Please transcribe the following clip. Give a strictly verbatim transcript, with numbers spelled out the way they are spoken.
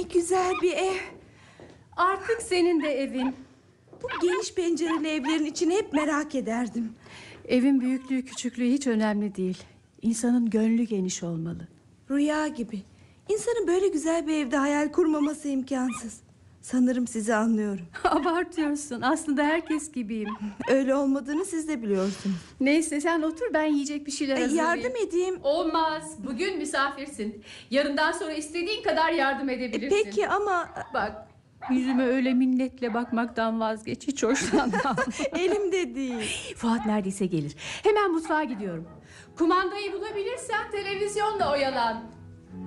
güzel bir ev. Artık senin de evin. Bu geniş pencereli evlerin içini hep merak ederdim. Evin büyüklüğü küçüklüğü hiç önemli değil. İnsanın gönlü geniş olmalı. Rüya gibi. İnsanın böyle güzel bir evde hayal kurmaması imkansız. Sanırım sizi anlıyorum. Abartıyorsun. Aslında herkes gibiyim. Öyle olmadığını siz de biliyorsunuz. Neyse sen otur, ben yiyecek bir şeyler E, hazırlayayım. yardım edeyim. Olmaz. Bugün misafirsin. Yarından sonra istediğin kadar yardım E, edebilirsin. peki ama... Bak, yüzüme öyle minnetle bakmaktan vazgeç. Hiç hoşlanmam. Elimde değil. Fuat neredeyse gelir. Hemen mutfağa gidiyorum. Kumandayı bulabilirsen televizyonla oyalan.